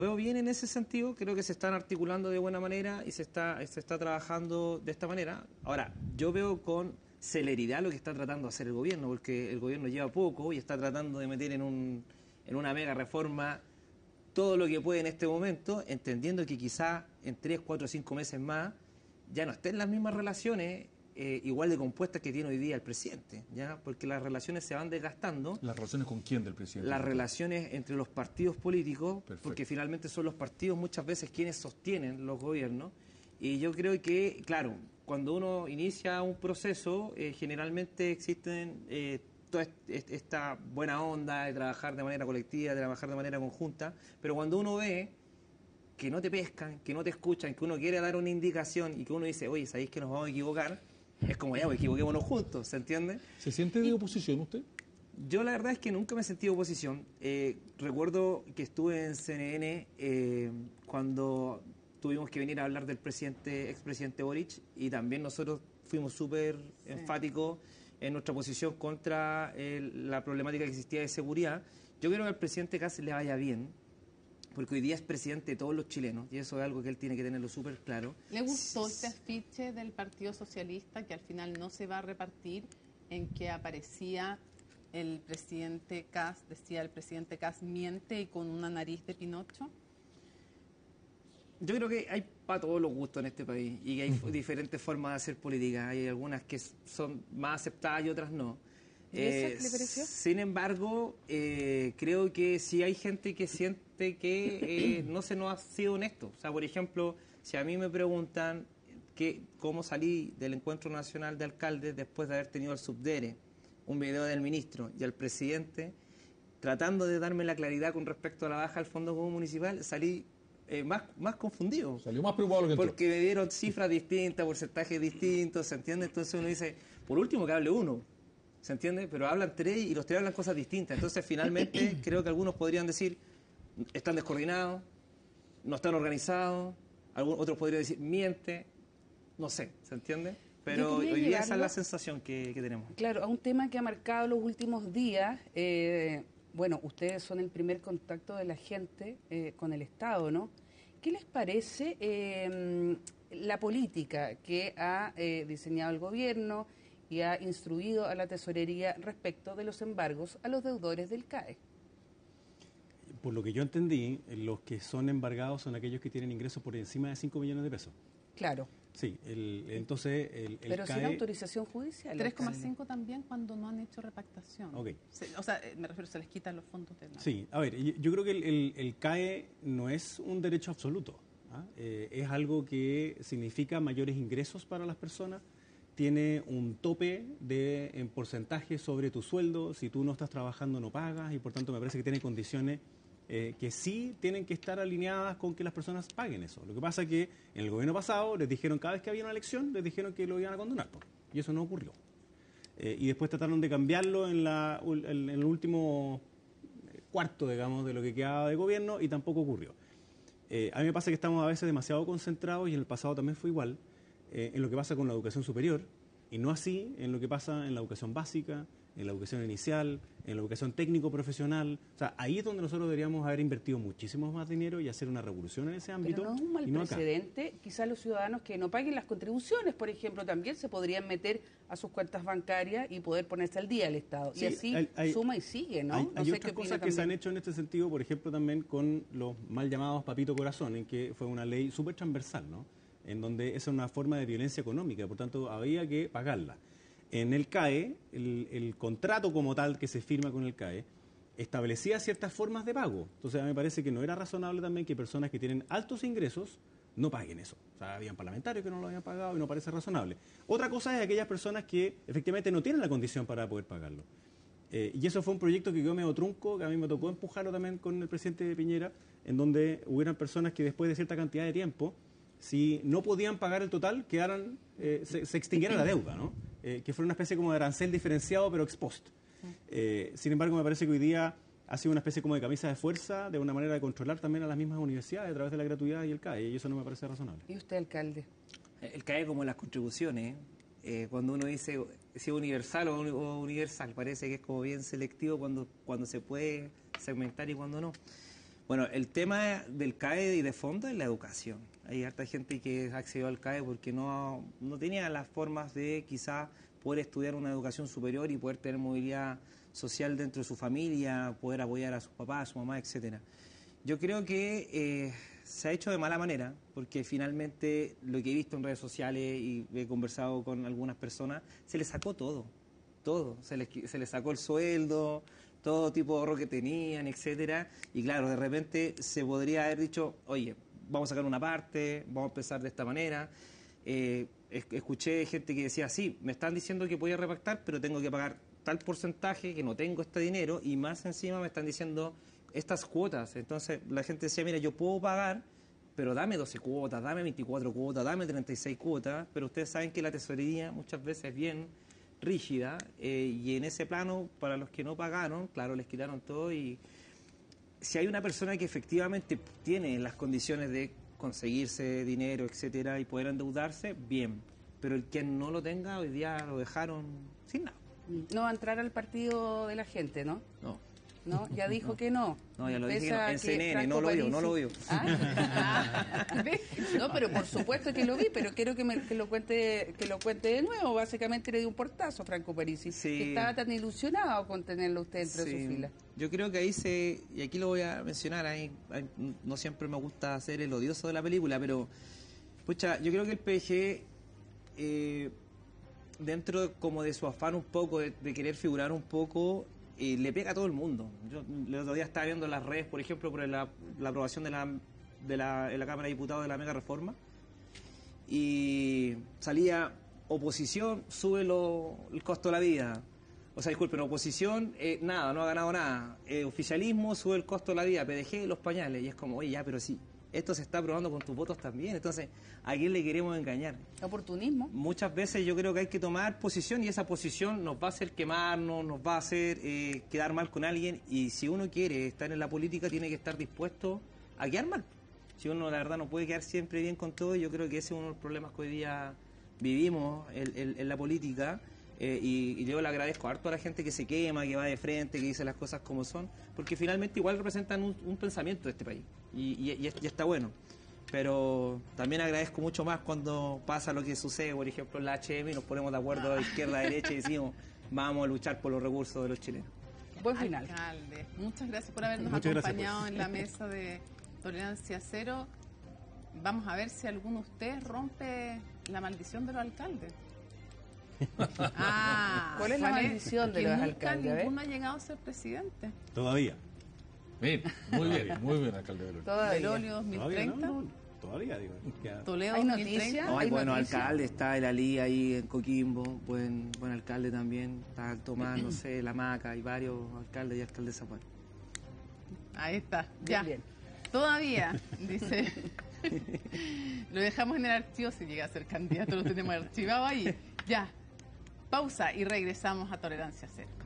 Veo bien en ese sentido, creo que se están articulando de buena manera y se está trabajando de esta manera. Ahora, yo veo con celeridad lo que está tratando de hacer el gobierno, porque el gobierno lleva poco y está tratando de meter en una mega reforma todo lo que puede en este momento, entendiendo que quizá en 3, 4, 5 meses más ya no estén las mismas relaciones igual de compuestas que tiene hoy día el presidente, ¿ya? Porque las relaciones se van desgastando. ¿Las relaciones con quién del presidente? Las relaciones entre los partidos políticos, Perfecto. porque finalmente son los partidos muchas veces quienes sostienen los gobiernos. Y yo creo que, claro, cuando uno inicia un proceso, generalmente existen toda esta buena onda de trabajar de manera colectiva, de trabajar de manera conjunta, pero cuando uno ve que no te pescan, que no te escuchan, que uno quiere dar una indicación y que uno dice, oye, ¿sabéis que nos vamos a equivocar? Es como, ya, pues equivoquémonos juntos, ¿se entiende? ¿Se siente de oposición usted? Yo la verdad es que nunca me he sentido oposición. Recuerdo que estuve en CNN cuando tuvimos que venir a hablar del expresidente Boric, y también nosotros fuimos súper enfáticos en nuestra posición contra la problemática que existía de seguridad. Yo quiero que al presidente Kast le vaya bien, porque hoy día es presidente de todos los chilenos, y eso es algo que él tiene que tenerlo súper claro. ¿Le gustó este afiche del Partido Socialista, que al final no se va a repartir, en que aparecía el presidente Kast, decía el presidente Kast miente y con una nariz de Pinocho? Yo creo que hay para todos los gustos en este país, y que hay diferentes formas de hacer política. Hay algunas que son más aceptadas y otras no. ¿Y esa qué le pareció? Sin embargo, creo que sí hay gente que siente que no se nos ha sido honesto. O sea, por ejemplo, si a mí me preguntan cómo salí del Encuentro Nacional de Alcaldes después de haber tenido al subdere, un video del ministro y al presidente, tratando de darme la claridad con respecto a la baja del Fondo Común Municipal, salí más confundido. Salió más preocupado lo que entró. Porque me dieron cifras distintas, porcentajes distintos, ¿se entiende? Entonces uno dice, por último que hable uno, ¿se entiende? Pero hablan tres y los tres hablan cosas distintas. Entonces finalmente creo que algunos podrían decir, están descoordinados, no están organizados, otros podrían decir, miente, no sé, ¿se entiende? Pero hoy día esa es la sensación que tenemos. Claro, a un tema que ha marcado los últimos días, bueno, ustedes son el primer contacto de la gente con el Estado, ¿no? ¿Qué les parece la política que ha diseñado el gobierno y ha instruido a la tesorería respecto de los embargos a los deudores del CAE? Por lo que yo entendí, los que son embargados son aquellos que tienen ingresos por encima de 5 millones de pesos. Claro. Sí, entonces el pero CAE... sin autorización judicial. 3,5 también cuando no han hecho repactación. Okay. O sea, me refiero, se les quitan los fondos de nada. Sí, a ver, yo creo que el CAE no es un derecho absoluto. Es algo que significa mayores ingresos para las personas, tiene un tope en porcentaje sobre tu sueldo, si tú no estás trabajando no pagas, y por tanto me parece que tiene condiciones que sí tienen que estar alineadas con que las personas paguen eso. Lo que pasa es que en el gobierno pasado les dijeron, cada vez que había una elección, les dijeron que lo iban a condonar, y eso no ocurrió. Y después trataron de cambiarlo en el último cuarto, digamos, de lo que quedaba de gobierno, y tampoco ocurrió. A mí me pasa que estamos a veces demasiado concentrados, y en el pasado también fue igual, en lo que pasa con la educación superior, y no así en lo que pasa en la educación básica, en la educación inicial, en la educación técnico-profesional. O sea, ahí es donde nosotros deberíamos haber invertido muchísimo más dinero y hacer una revolución en ese ámbito. Pero no es un mal precedente. Quizás los ciudadanos que no paguen las contribuciones, por ejemplo, también se podrían meter a sus cuentas bancarias y poder ponerse al día el Estado. Sí, y así suma y sigue, ¿no? Hay otras cosas que se han hecho en este sentido, por ejemplo, también con los mal llamados Papito Corazón, en que fue una ley súper transversal, ¿no? En donde esa es una forma de violencia económica, por tanto había que pagarla. En el CAE, el contrato como tal que se firma con el CAE, establecía ciertas formas de pago. Entonces a mí me parece que no era razonable también que personas que tienen altos ingresos no paguen eso. O sea, habían parlamentarios que no lo habían pagado y no parece razonable. Otra cosa es aquellas personas que efectivamente no tienen la condición para poder pagarlo. Y eso fue un proyecto que quedó medio trunco, que a mí me tocó empujarlo también con el presidente Piñera, en donde hubieran personas que después de cierta cantidad de tiempo, si no podían pagar el total, se extinguiera la deuda, ¿no? Que fuera una especie como de arancel diferenciado, pero ex post. Sin embargo, me parece que hoy día ha sido una especie como de camisa de fuerza, de una manera de controlar también a las mismas universidades a través de la gratuidad y el CAE, y eso no me parece razonable. ¿Y usted, alcalde? El CAE, como las contribuciones, cuando uno dice si es universal o universal, parece que es como bien selectivo cuando se puede segmentar y cuando no. Bueno, el tema del CAE y de fondo es la educación. Hay harta gente que accedió al CAE porque no tenía las formas de quizás poder estudiar una educación superior y poder tener movilidad social dentro de su familia, poder apoyar a sus papás, a su mamá, etcétera. Yo creo que se ha hecho de mala manera, porque finalmente lo que he visto en redes sociales y he conversado con algunas personas, se les sacó todo. Se les sacó el sueldo, todo tipo de ahorro que tenían, etcétera. Y claro, de repente se podría haber dicho, oye, vamos a sacar una parte, vamos a empezar de esta manera. Escuché gente que decía, sí, me están diciendo que voy a repactar, pero tengo que pagar tal porcentaje, que no tengo este dinero, y más encima me están diciendo estas cuotas. Entonces la gente decía, mira, yo puedo pagar, pero dame 12 cuotas, dame 24 cuotas, dame 36 cuotas, pero ustedes saben que la tesorería muchas veces es bien rígida, y en ese plano, para los que no pagaron, claro, les quitaron todo. Y si hay una persona que efectivamente tiene las condiciones de conseguirse dinero, etcétera, y poder endeudarse, bien, pero el que no lo tenga, hoy día lo dejaron sin nada. No va a entrar al partido de la gente, ¿no? No, ya dijo que no. No, ya lo dije, Pese a en que CNN, Franco no lo vio. No, pero por supuesto que lo vi, pero quiero que lo cuente de nuevo. Básicamente le dio un portazo a Franco Parisi, Sí. que estaba tan ilusionado con tenerlo usted entre Sí. sus filas. Yo creo que ahí y aquí lo voy a mencionar, no siempre me gusta ser el odioso de la película, pero pucha, yo creo que el PG, dentro como de su afán un poco de querer figurar un poco, le pega a todo el mundo. Yo el otro día estaba viendo las redes, por ejemplo, por la aprobación en la Cámara de Diputados de la mega reforma, y salía oposición, sube el costo de la vida. O sea, disculpen, oposición, nada, no ha ganado nada. Oficialismo, sube el costo de la vida. PDG, los pañales. Y es como, oye, ya, pero sí, esto se está aprobando con tus votos también. Entonces, ¿a quién le queremos engañar? Oportunismo. Muchas veces yo creo que hay que tomar posición, y esa posición nos va a hacer quemarnos, nos va a hacer quedar mal con alguien. Y si uno quiere estar en la política, tiene que estar dispuesto a quedar mal. Si uno, la verdad, no puede quedar siempre bien con todo, yo creo que ese es uno de los problemas que hoy día vivimos en la política. Y yo le agradezco harto a la gente que se quema, que va de frente, que dice las cosas como son, porque finalmente igual representan un pensamiento de este país, y está bueno. Pero también agradezco mucho más cuando pasa lo que sucede, por ejemplo, en la HM, y nos ponemos de acuerdo a izquierda, a derecha, y decimos, vamos a luchar por los recursos de los chilenos. Buen final. Alcalde, muchas gracias por habernos Muchas gracias, acompañado pues. en la mesa de Tolerancia Cero. Vamos a ver si alguno de ustedes rompe la maldición de los alcaldes. ¿Cuál es la maldición de Que los nunca alcaldes? A ver. ninguno ha llegado a ser presidente. Todavía. Bien, muy bien, alcalde Belolio. Todavía. Belolio Todavía, 2030, no, todavía, digo. Ya. Toledo ¿Hay 2030. noticias? No, hay ¿Hay buenos noticias? alcaldes, está el Ali ahí en Coquimbo, buen alcalde también, está el Tomás, no sé, la Maca, hay varios alcaldes y alcaldesas. Bueno. Ahí está, ya. Bien. Todavía, dice. Lo dejamos en el archivo si llega a ser candidato, lo tenemos archivado ahí. Ya. Pausa y regresamos a Tolerancia Cero.